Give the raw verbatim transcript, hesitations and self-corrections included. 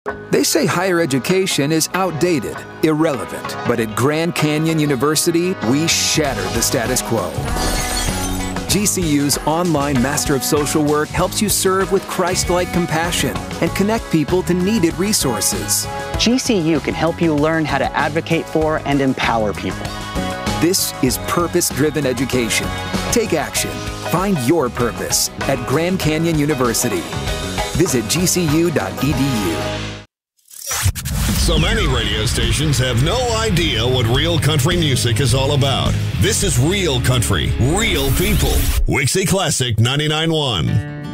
They say higher education is outdated, irrelevant, but at Grand Canyon University, we shatter the status quo. G C U's online Master of Social Work helps you serve with Christ-like compassion and connect people to needed resources. G C U can help you learn how to advocate for and empower people. This is purpose-driven education. Take action. Find your purpose at Grand Canyon University. Visit G C U dot E D U. So many radio stations have no idea what real country music is all about. This is real country, real people. Wixie Classic ninety-nine point one.